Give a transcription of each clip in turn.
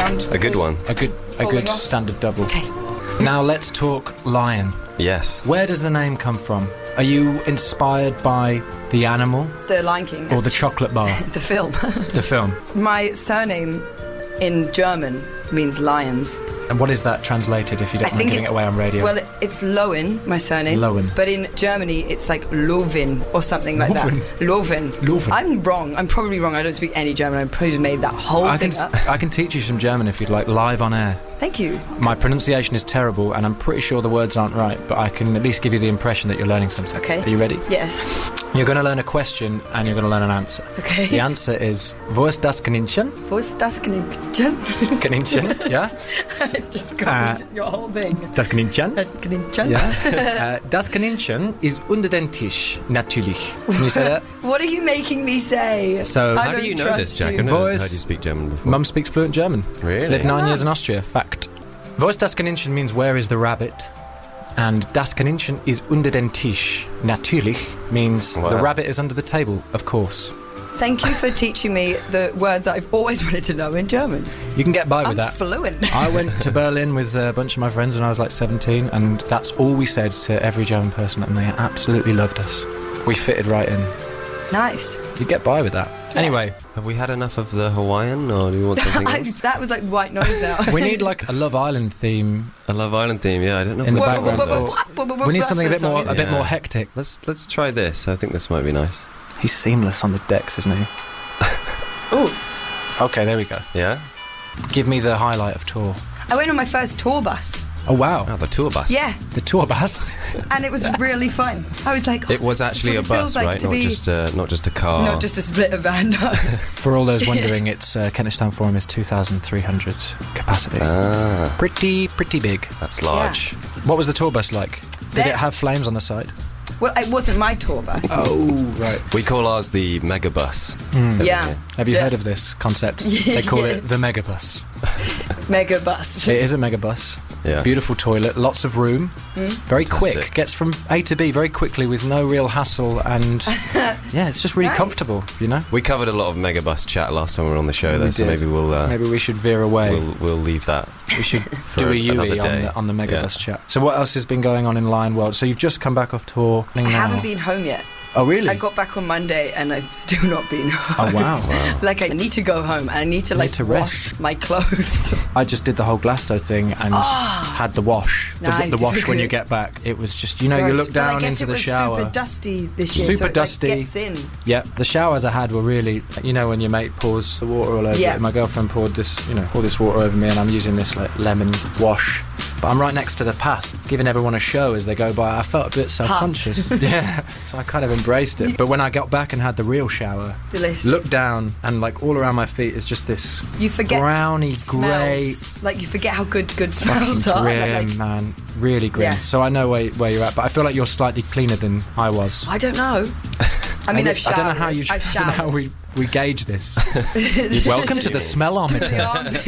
sound. A good one. A good off. standard double. Okay. Now let's talk lion. Yes. Where does the name come from? Are you inspired by the animal The Lion King. or the chocolate bar? The film. The film. My surname in German means lions. And what is that translated, if you don't mind giving it away on radio? Well, it's Lowen, my surname. Lowen. But in Germany, it's like Lovin or something like that. Lowen. Lowen. I'm wrong. I'm probably wrong. I don't speak any German. I probably just made that whole thing up. I can teach you some German if you'd like, live on air. Thank you. My pronunciation is terrible, and I'm pretty sure the words aren't right, but I can at least give you the impression that you're learning something. Okay. Are you ready? Yes. You're going to learn a question, and you're going to learn an answer. Okay. The answer is, wo ist das Kaninchen? Wo ist das Kaninchen? Kaninchen, yeah? Just copied your whole thing. Das Kaninchen? Kaninchen? Yeah. Das Kaninchen is unter den Tisch, natürlich. Can you say that? What are you making me say? So, How do you know this, Jack? I've never heard you speak German before. Mum speaks fluent German. Really? Lived 9 years in Austria. Fact. Wo ist das Kaninchen means where is the rabbit, and das Kaninchen is unter den Tisch. Natürlich means the rabbit is under the table, of course. Thank you for teaching me the words I've always wanted to know in German. You can get by with that. I'm fluent. I went to Berlin with a bunch of my friends when I was like 17, and that's all we said to every German person, and they absolutely loved us. We fitted right in. Nice. You get by with that. Yeah. Anyway, Have we had enough of the Hawaiian, or do you want something else? That was like white noise now. we need like a Love Island theme A Love Island theme, yeah, I don't know. in the what background. that is. We need something a bit more Yeah. hectic. Let's try this. I think this might be nice. He's seamless on the decks, isn't he? Ooh. Okay, there we go. Yeah? Give me the highlight of tour. I went on my first tour bus. Oh wow, Oh, the tour bus. Yeah. the tour bus. And it was really fun. I was like, It was this is actually a what it feels bus, like right? to Not just a car. Not just a split of van. No. For all those wondering, it's Kentish Town Forum is 2,300 capacity. Ah, Pretty big. that's large. What was the tour bus like? Did There- it have flames on the side? Well, it wasn't my tour bus. Oh, right. We call ours the megabus. Yeah. Have you The heard of this concept? They call it the megabus. mega bus. It is a megabus. Yeah. Beautiful toilet, lots of room. Very Fantastic. quick. Gets from A to B very quickly with no real hassle, and yeah, it's just really Nice. comfortable, you know? We covered a lot of megabus chat last time we were on the show, though, We so did. maybe we'll Maybe we should veer away. we'll leave that. We should for do a another Yui day. on the megabus chat. So what else has been going on in Lion World? So you've just come back off tour. I haven't been home yet. Oh, really? I got back on Monday and I've still not been home. Oh, wow. Like, I need to go home and I need to, like, to wash rest. my clothes. I just did the whole Glasto thing and had the wash. Nice. The wash when you get back. It was just, you know, you look down into the shower. Super dusty this year. Super so it, dusty. Like, gets in. Yeah, the showers I had were really, you know, when your mate pours the water all over Yeah. it. My girlfriend poured this water over me, and I'm using this like lemon wash. But I'm right next to the path, giving everyone a show as they go by. I felt a bit self-conscious. Yeah, so I kind of embraced it. But when I got back and had the real shower, Delicious. looked down, and like all around my feet is just this You forget browny, grey, smells. Like, you forget how good fucking smells are. grim, Like, man. Really grim. Yeah. So I know where you're at, but I feel like you're slightly cleaner than I was. I don't know. I mean, I've showered. I don't know how you. I've I don't know how showered. we gauge this. Welcome to the smellometer.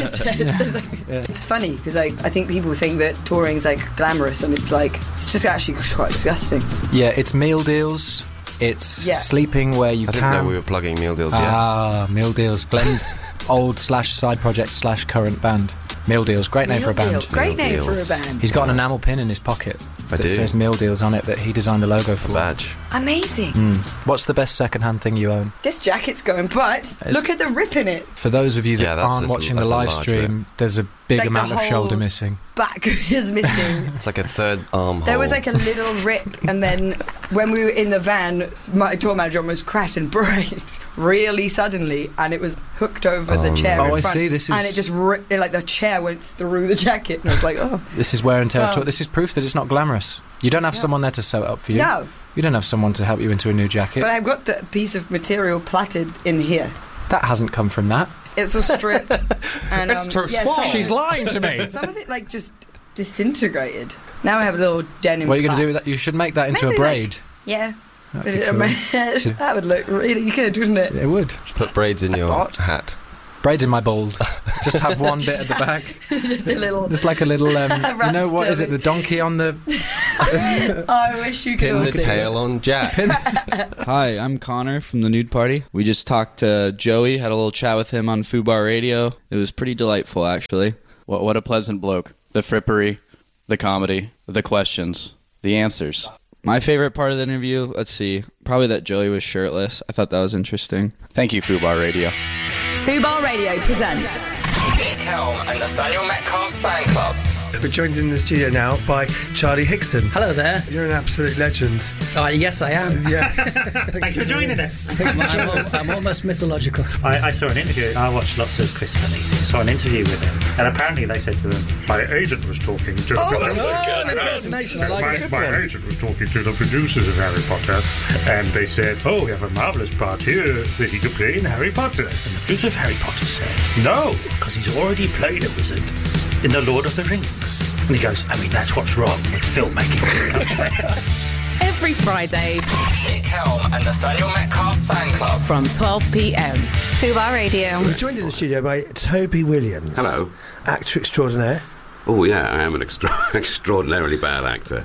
It's funny because I think people think that touring's like glamorous, and it's like it's just actually quite disgusting. Yeah, it's meal deals. It's Yeah. sleeping where you I can. didn't know we were plugging meal deals yet. Ah, meal deals. Glenn's old/side project/current band. Meal deals. Great name for a Meal band. deal. Great Meal name for a deals. band. He's got an enamel pin in his pocket I that do. says Meal Deals on it that he designed the logo for. Badge. Amazing. What's the best second-hand thing you own? This jacket's going bright. Look at the rip in it. For those of you that Yeah, that's aren't a- watching the that's a live large stream, there's a big Like the amount of whole- shoulder missing. Back is missing. It's like a third arm There hole. was like a little rip, and then when we were in the van, my tour manager almost crashed and braked really suddenly, and it was hooked over the chair. no. in Oh, I front, see, this is- and it just ripped, like the chair went through the jacket, and I was like, oh This is wear and tear. Well- This is proof that it's not glamorous. You don't have Yeah. someone there to sew it up for you. no. You don't have someone to help you into a new jacket. But I've got the piece of material plaited in here. That hasn't come from that. It's a strip, and It's too yeah, small. some- She's lying to me. Some of it like just disintegrated. Now I have a little denim. What are you going to do plaid. with that? You should make that into Maybe, a braid. Yeah. That'd Put be it on cool. my head. That would look really good, wouldn't it? It would. Put braids in your What? hat. Braids in my bald. Just have one bit at the back. Just a little. Just like a little, you know, what is it? Rasta. The donkey on the I wish you could Pin all the see tail on Jack. Hi, I'm Connor from the Nude Party. We just talked to Joey, had a little chat with him on Fubar Radio. It was pretty delightful, actually. What a pleasant bloke. The frippery, the comedy, the questions, the answers. My favorite part of the interview, let's see, probably that Joey was shirtless. I thought that was interesting. Thank you, Fubar Radio. Fubar Radio presents Nick Helm and Nathaniel Metcalf's fan club. We're joined in the studio now by Charlie Hickson. Hello there. You're an absolute legend. Yes, I am. Yes. Thank you for joining us. I'm almost mythological. I saw an interview. I watched lots of Chris Finney. Saw an interview with him, and apparently they said to them, "My agent was talking to." An impersonation. I like it. My agent was talking to the producers of Harry Potter, and they said, "Oh, we have a marvelous part here that he could play in Harry Potter." And the producer of Harry Potter said, "No, because he's already played a wizard in The Lord of the Rings." And he goes, "I mean, that's what's wrong with filmmaking." every Friday Nick Helm and Nathaniel Metcalf's fan club from 12 p.m. Fubar Radio. We're joined in the studio by Toby Williams. Hello. Actor extraordinaire. Oh, yeah, I am an extraordinarily bad actor.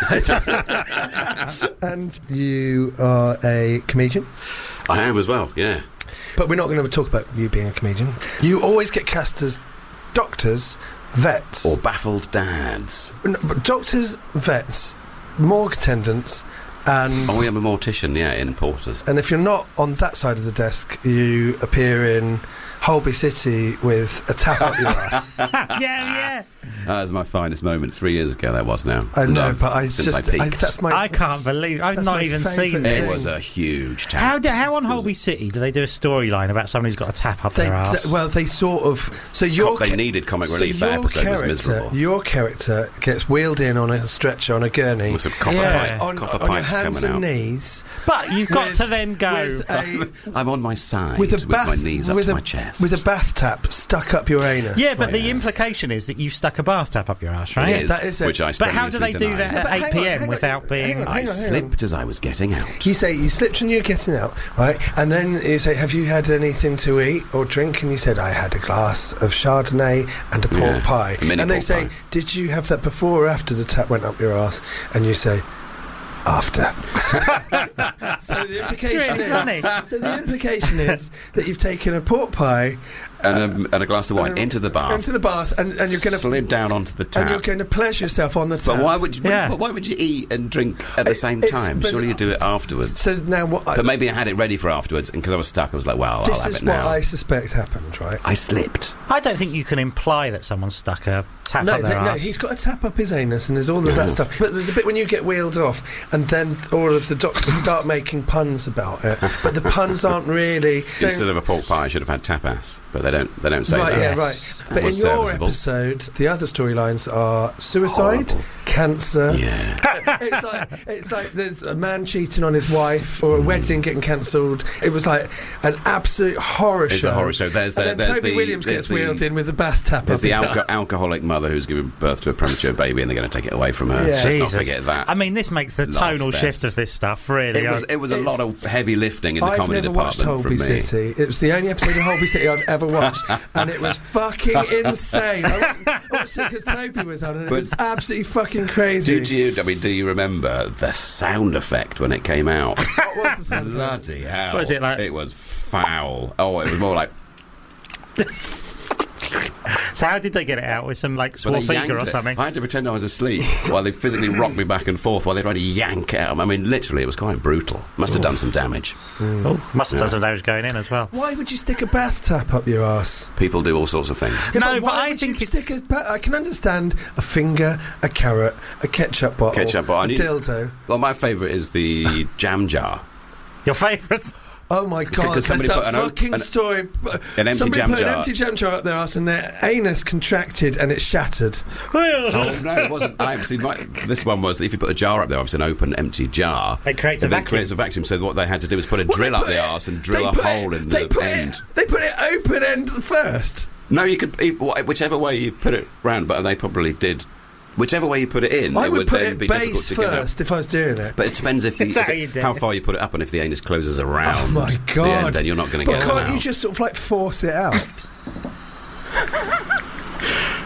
And you are a comedian? I am as well, yeah. But we're not going to talk about you being a comedian. You always get cast as doctors, vets. Or baffled dads. No, but doctors, vets, morgue attendants, and... Oh, we have a mortician, yeah, in Porters. And if you're not on that side of the desk, you appear in Holby City with a tap up your ass. Yeah. That was my finest moment 3 years ago, that was now. I know, but I can't believe I've not even seen it. this. It was a huge tap. How on Holby City do they do a storyline about someone who's got a tap up their ass? Well, they sort of... They needed comic relief. That episode was miserable. Your character gets wheeled in on a stretcher on a gurney. With some copper on your hands and knees. But you've got to then go... I'm on my side with my knees up to my chest. With a bath tap stuck up your anus. Yeah, but the implication is that you've stuck a bath tap up your ass, right? Yeah, that is it. Which I but how do they do that at 8 p.m. without being... I slipped as I was getting out. You say you slipped when you were getting out, right? And then you say, have you had anything to eat or drink? And you said, I had a glass of Chardonnay and a pork pie. And they say, did you have that before or after the tap went up your ass? And you say, after. So the implication is that you've taken a pork pie and a glass of wine into the bath. Into the bath, and you're going to slid down onto the tap. And you're going to pleasure yourself on the tap. But why would you eat and drink at the same time? Surely you do it afterwards. So now what? But maybe I had it ready for afterwards, and because I was stuck, I was like, well, I'll have it now. This is what I suspect happened, right? I slipped. I don't think you can imply that someone stuck a tap up their ass. No, he's got a tap up his anus, and there's all of that stuff. But there's a bit when you get wheeled off, and then all of the doctors start making puns about it. But the puns aren't really. Instead of a pork pie, I should have had tap ass. But they don't say that. Yeah, right. But in your episode, the other storylines are suicide, cancer. Yeah. It's like there's a man cheating on his wife or a wedding getting cancelled. It was like an absolute horror show. It's a horror show. There's Toby Williams gets wheeled in with the bath tap. There's the alcoholic mother who's giving birth to a premature baby, and they're going to take it away from her. Yeah. Let's not forget that. I mean, this makes the tonal shift of this stuff really. It was a lot of heavy lifting in the comedy department. I've never watched Holby City. It was the only episode of Holby City I've ever watched, and it was fucking insane. I watched it because Toby was on, and it was absolutely fucking crazy. Do you remember the sound effect when it came out? What was the sound effect? Bloody hell! What was it like? It was foul. Oh, it was more like. So how did they get it out? With some Swarthega or something? I had to pretend I was asleep while they physically rocked me back and forth while they tried to yank it out. I mean, literally, it was quite brutal. Must have done some damage. Must have done some damage going in as well. Why would you stick a bath tap up your ass? People do all sorts of things. Yeah, but I think I can understand a finger, a carrot, a ketchup bottle, a dildo. Well, my favourite is the jam jar. Your favourite? Oh my God! There's that fucking story. Somebody put an empty jam jar up their ass and their anus contracted and it shattered. Oh no, it wasn't. This one was that if you put a jar up there, obviously an open, empty jar, it creates a vacuum. So what they had to do was put a drill up the arse and drill a hole in the end. They put it open end first. No, you could whichever way you put it round, but they probably did. Whichever way you put it in, it would then be difficult to get first if I was doing it. But it depends how far you put it up, and if the anus closes around. Oh my God! The end, then you're not going to get it out. But can't you just sort of force it out?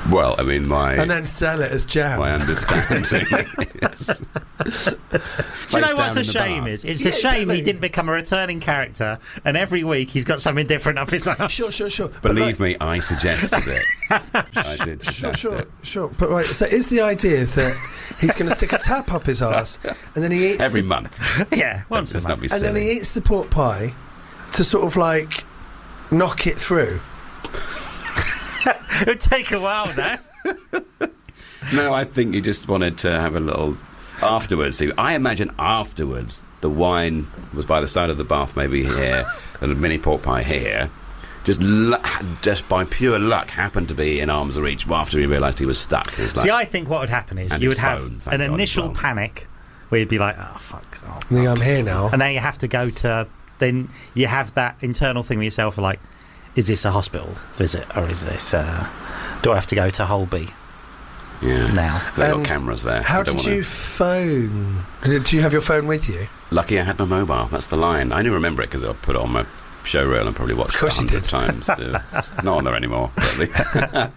Well, I mean, and then sell it as jam. My understanding is... Do you know what's a shame is? It's a shame he didn't become a returning character, and every week he's got something different up his ass. Sure. Believe me, I suggested it. I did suggest it. Sure. But right, so is the idea that he's going to stick a tap up his ass, and then he eats... Every month. Yeah, once a month. And then he eats the pork pie to sort of, like, knock it through. It would take a while now. No, I think he just wanted to have a little afterwards. I imagine afterwards the wine was by the side of the bath, maybe here, and a mini pork pie here. Just by pure luck, happened to be in arm's reach after he realised he was stuck. See, I think what would happen is you would have an initial panic where you'd be like, oh, fuck. I'm here now. And then you have to go to... Then you have that internal thing with yourself like, is this a hospital visit or is this... do I have to go to Holby? Yeah. Now. They've got cameras there. How did you phone? Did you have your phone with you? Lucky I had my mobile. That's the line. I only remember it because I put it on my show reel and probably watched it 100 times. It's not on there anymore. It's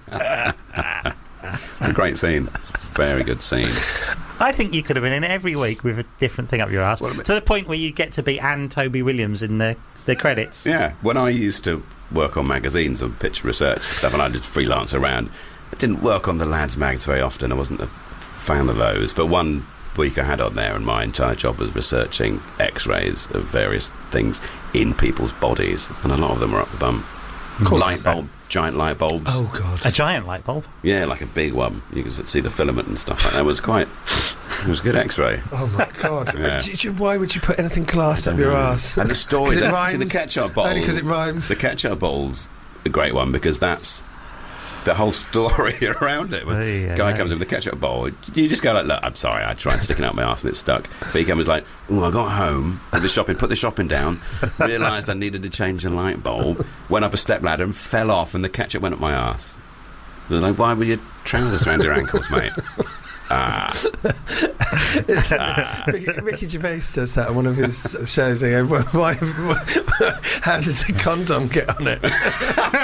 a great scene. Very good scene. I think you could have been in every week with a different thing up your ass. To the point where you get to be Anne Toby Williams in the credits. Yeah. When I used to work on magazines and picture research and stuff, and I did freelance around, I didn't work on the lads' mags very often. I wasn't a fan of those. But one week I had on there, and my entire job was researching X-rays of various things in people's bodies, and a lot of them were up the bum. Light bulb, giant light bulbs. Oh God! A giant light bulb? Yeah, like a big one. You could see the filament and stuff like that. It was a good X-ray. Oh my God! Yeah. Why would you put anything class up your ass? And the story, it rhymes. See, the ketchup bowl. Only because it rhymes. The ketchup bowl's a great one because that's the whole story around it. Guy comes in with the ketchup bowl. You just go like, look, I'm sorry, I tried sticking out my arse and it stuck. But he comes like, I got home, did the shopping, put the shopping down, realised I needed to change the light bulb, went up a step ladder and fell off, and the ketchup went up my arse. I was like, why were your trousers around your ankles, mate? Ricky Gervais does that on one of his shows. They go, how did the condom get on it?